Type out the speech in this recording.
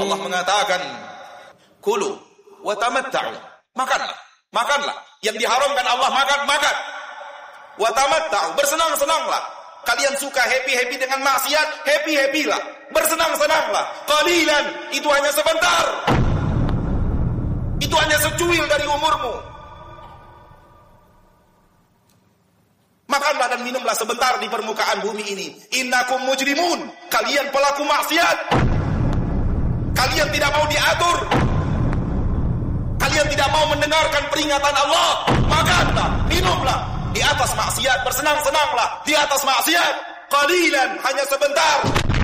Allah mengatakan, kulu wa tamatta'u. Makanlah. Yang diharamkan Allah makan. Wa tamatta'u, bersenang-senanglah. Kalian suka happy dengan maksiat, happy-lah. Bersenang-senanglah. Qalilan, itu hanya sebentar. Itu hanya secuil dari umurmu. Makanlah dan minumlah sebentar di permukaan bumi ini. Innakum mujrimun, kalian pelaku maksiat. Kalian tidak mau diatur. Kalian tidak mau mendengarkan peringatan Allah. Makanlah, minumlah. Di atas maksiat, bersenang-senanglah. Di atas maksiat. Qalilan, hanya sebentar.